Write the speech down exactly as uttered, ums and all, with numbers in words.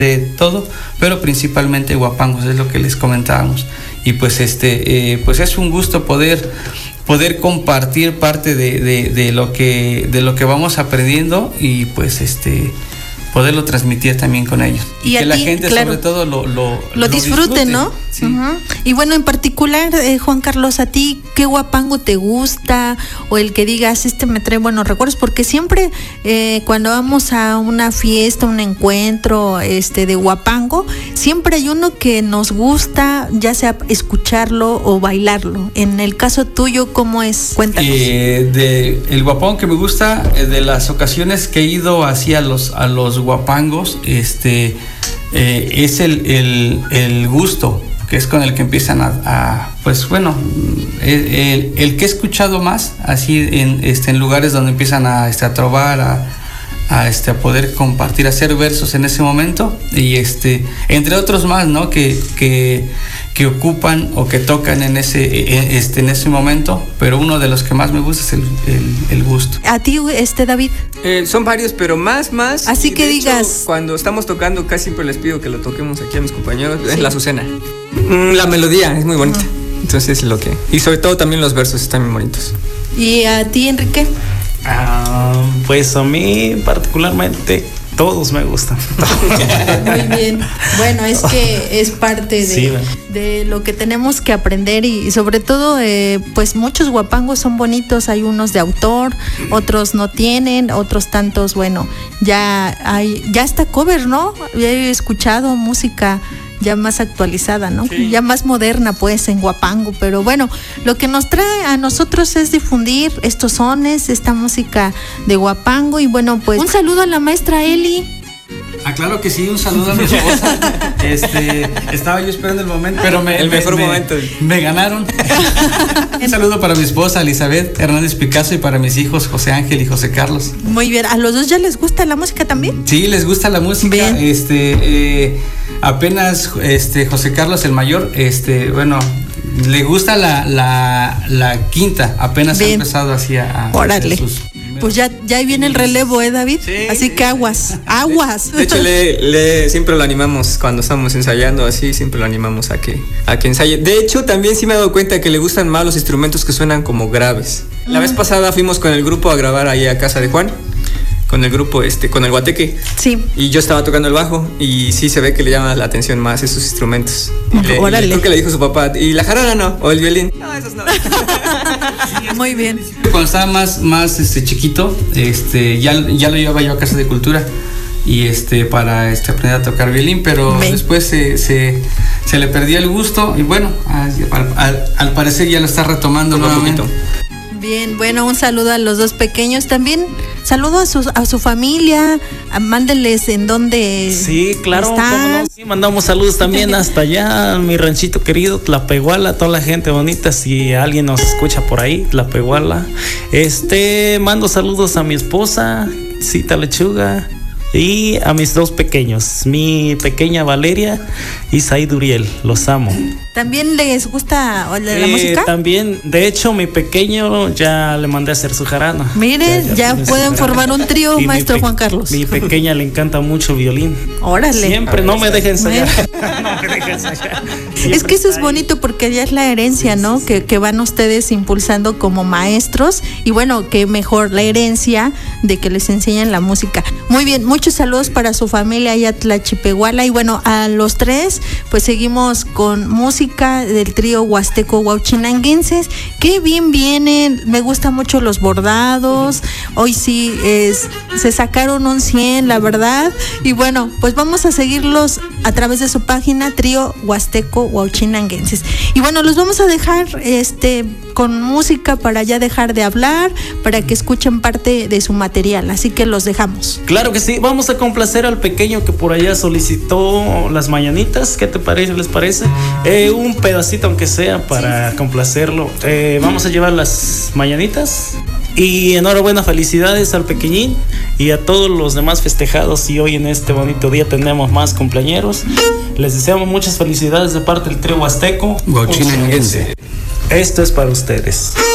de todo, pero principalmente guapangos, es lo que les comentábamos. Y pues este, eh, pues es un gusto poder, poder compartir parte de, de, de lo que, de lo que vamos aprendiendo y pues este, poderlo transmitir también con ellos. Y, y que ti, la gente claro, sobre todo lo, lo, lo, lo disfrute, disfrute, ¿no? Sí. Uh-huh. Y bueno, en particular, eh, Juan Carlos, ¿a ti qué guapango te gusta? O el que digas, este me trae buenos recuerdos, porque siempre eh, cuando vamos a una fiesta, un encuentro este de guapango, siempre hay uno que nos gusta, ya sea escucharlo o bailarlo. En el caso tuyo, ¿cómo es? Cuéntanos. Eh, de el guapango que me gusta, eh, de las ocasiones que he ido hacia los, a los guapangos, este, eh, es el, el, el gusto, que es con el que empiezan a, a pues bueno, el, el, el que he escuchado más, así en, este, en lugares donde empiezan a, este, a trobar, a, a, este, a poder compartir, a hacer versos en ese momento, y este, entre otros más, ¿no? Que, que, que ocupan o que tocan en ese, este, en ese momento, pero uno de los que más me gusta es el, el, el gusto. ¿A ti, este David? Eh, son varios, pero más, más. Así que digas. Hecho, cuando estamos tocando, casi siempre les pido que lo toquemos aquí a mis compañeros. Sí. Es la Azucena. Mm, la melodía es muy bonita. Uh-huh. Entonces, lo que. Y sobre todo también los versos están muy bonitos. ¿Y a ti, Enrique? Uh, pues a mí, particularmente, todos me gustan. Muy bien. Bueno, es que es parte de, sí, de lo que tenemos que aprender y, y sobre todo, eh, pues muchos guapangos son bonitos. Hay unos de autor, otros no tienen, otros tantos, bueno, ya hay, ya está cover, ¿no? Ya he escuchado música ya más actualizada, ¿no? Sí. Ya más moderna, pues, en guapango. Pero bueno, lo que nos trae a nosotros es difundir estos sones, esta música de guapango. Y bueno, pues, un saludo a la maestra Eli. Ah, claro que sí, un saludo a mi esposa. Este, estaba yo esperando el momento, pero me, el mejor me, momento. Me, me ganaron. Un saludo para mi esposa Elizabeth Hernández Picasso y para mis hijos José Ángel y José Carlos. Muy bien, ¿a los dos ya les gusta la música también? Sí, les gusta la música. Bien. Este, eh, apenas, este, José Carlos el mayor, este, bueno, le gusta la, la, la quinta. Apenas Bien. ha empezado así a, a Órale. Sus Pues ya, ya viene el relevo, ¿eh, David? Sí. Así que aguas, aguas. De hecho, le, le, siempre lo animamos cuando estamos ensayando, así, siempre lo animamos a que, a que ensaye. De hecho, también sí me he dado cuenta que le gustan más los instrumentos que suenan como graves. La mm. vez pasada fuimos con el grupo a grabar ahí a casa de Juan, con el grupo, este, con el guateque. Sí. Y yo estaba tocando el bajo y sí se ve que le llama la atención más esos instrumentos. Le, Órale. Creo que le dijo su papá, ¿y la jarana no? ¿O el violín? No, esos no. Muy bien. Cuando estaba más, más este, chiquito, este, ya, ya lo llevaba yo a casa de cultura y este, para este, aprender a tocar violín, pero Ven. después se, se, se le perdía el gusto y bueno, al, al, al parecer ya lo está retomando un poquito. Bien, bueno, un saludo a los dos pequeños. También saludo a su, a su familia, a, mándenles en dónde Sí, claro, están. No? Sí, mandamos saludos también hasta allá, mi ranchito querido, Tlapehuala, toda la gente bonita, si alguien nos escucha por ahí, Tlapehuala. Este, mando saludos a mi esposa, Cita Lechuga, y a mis dos pequeños, mi pequeña Valeria y Said Uriel, los amo. ¿También les gusta la, la eh, música? También, de hecho, mi pequeño ya le mandé a hacer su jarana. Miren, ya, ya, ya pueden formar un trío, sí, maestro pe- Juan Carlos. Mi pequeña le encanta mucho el violín. Órale. Siempre, no me dejen ensayar. No me dejen ensayar. Es que eso es bonito porque ya es la herencia, ¿no? Sí, sí, que, que van ustedes impulsando como maestros. Y bueno, que mejor la herencia de que les enseñan la música. Muy bien, muchos saludos para su familia allá Tlachipehuala. Y bueno, a los tres, pues seguimos con música del trío Huasteco Huauchinanguenses. Qué bien vienen, me gustan mucho los bordados. Hoy sí es, se sacaron un cien, la verdad. Y bueno, pues vamos a seguirlos a través de su página, trío Huasteco Huauchinanguenses. Y bueno, los vamos a dejar este con música para ya dejar de hablar, para que escuchen parte de su material. Así que los dejamos. Claro que sí, vamos a complacer al pequeño que por allá solicitó las mañanitas. ¿Qué te parece? ¿Les parece? Eh, un pedacito aunque sea para sí. complacerlo. Eh, vamos a llevar las mañanitas. Y enhorabuena, felicidades al pequeñín y a todos los demás festejados. Y hoy en este bonito día tenemos más cumpleañeros. Les deseamos muchas felicidades de parte del trío Huasteco Huauchinanguense. Esto es para ustedes.